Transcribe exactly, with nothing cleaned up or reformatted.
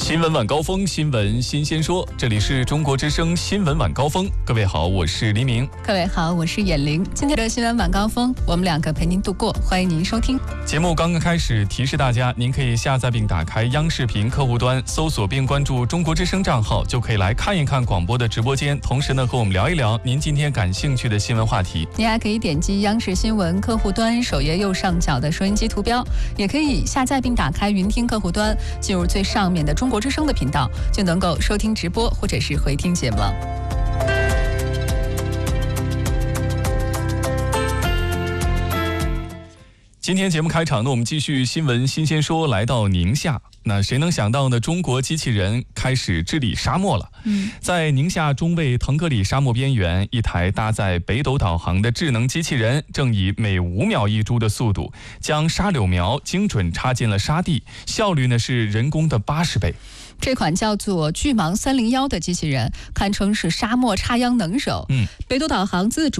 新闻晚高峰，新闻新鲜说，这里是中国之声新闻晚高峰。各位好，我是黎明。 各位好，我是眼玲。今天的新闻晚高峰，我们两个陪您度过，欢迎您收听。 节目刚刚开始，提示大家，您可以下载并打开央视频客户端，搜索并关注中国之声账号，就可以来看一看广播的直播间，同时呢，和我们聊一聊您今天感兴趣的新闻话题。 您还可以点击央视新闻客户端首页右上角的收音机图标，也可以下载并打开云听客户端，进入最上面的中国之声的频道，就能够收听直播或者是回听节目了。 今天节目开场呢，我们继续新闻新鲜说，来到宁夏。那谁能想到呢？中国机器人开始治理沙漠了。嗯，在宁夏中卫腾格里沙漠边缘，一台搭载北斗导航的智能机器人，正以每五秒一株的速度，将沙柳苗精准插进了沙地，效率呢是人工的八十倍。 这款叫做巨蟒三零幺的机器人，堪称是沙漠插秧能手。嗯，北斗导航自主